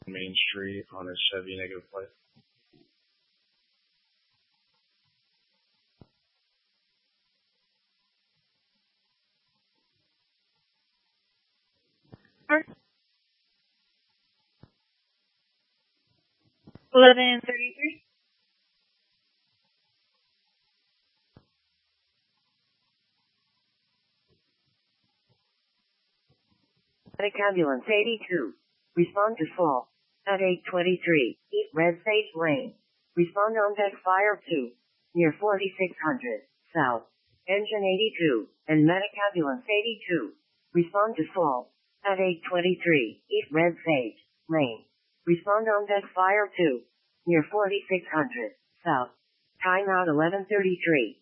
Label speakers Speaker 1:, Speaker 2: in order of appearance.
Speaker 1: Main Street on a Chevy negative plate.
Speaker 2: Sure. 1133.
Speaker 3: Medic Ambulance 82. Respond to fall. At 823, East Red Sage Lane. Respond on deck fire 2. Near 4600, South. Engine 82, and Medic Ambulance 82. Respond to fall. At 823, East Red Sage Lane. Respond on deck fire 2. Near 4600, South. Timeout 1133.